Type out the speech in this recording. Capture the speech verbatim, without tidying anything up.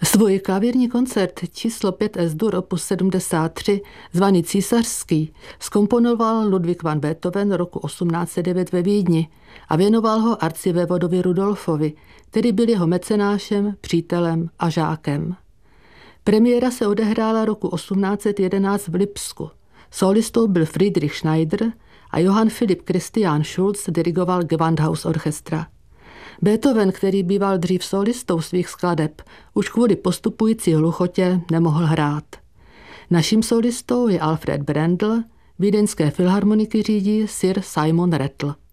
Svůj klavírní koncert číslo pět Es-dur opus sedmdesát tři, zvaný Císařský, zkomponoval Ludwig van Beethoven roku osmnáct set devět ve Vídni a věnoval ho arcivévodovi Rudolfovi, který byl jeho mecenášem, přítelem a žákem. Premiéra se odehrála roku osmnáct set jedenáct v Lipsku. Solistou byl Friedrich Schneider a Johann Philipp Christian Schulz dirigoval Gewandhaus Orchestra. Beethoven, který býval dřív solistou svých skladeb, už kvůli postupující hluchotě nemohl hrát. Naším solistou je Alfred Brendel, vídeňské filharmoniky řídí Sir Simon Rattle.